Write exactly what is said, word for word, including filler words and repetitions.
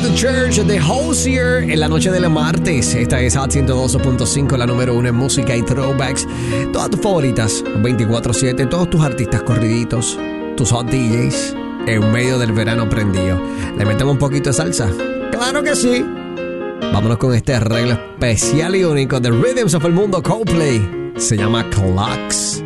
the Church de Hozier en la noche del martes. Esta es Hot ciento dos punto cinco, la número uno en música y throwbacks. Todas tus favoritas, veinticuatro siete, todos tus artistas corriditos, tus hot D Js, en medio del verano prendido. ¿Le metemos un poquito de salsa? ¡Claro que sí! Vámonos con este arreglo especial y único de Rhythms of el Mundo Coldplay. Se llama Clocks.